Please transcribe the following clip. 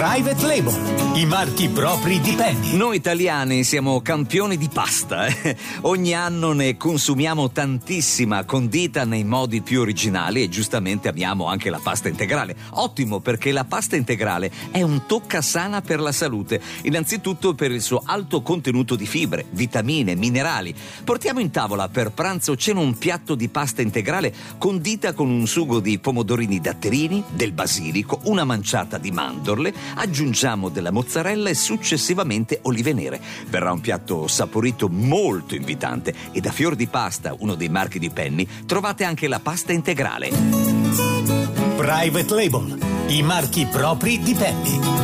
Private Label, i marchi propri di Penny. Noi italiani siamo campioni di pasta. Ogni anno ne consumiamo tantissima, condita nei modi più originali, e giustamente amiamo anche la pasta integrale. Ottimo, perché la pasta integrale è un toccasana per la salute, innanzitutto per il suo alto contenuto di fibre, vitamine, minerali. Portiamo in tavola per pranzo o cena un piatto di pasta integrale condita con un sugo di pomodorini datterini, del basilico, una manciata di mandorle, aggiungiamo della mozzarella e successivamente olive nere. Verrà un piatto saporito molto invitante, e da Fior di Pasta, uno dei marchi di Penny, trovate anche la pasta integrale. Private Label, i marchi propri di Penny.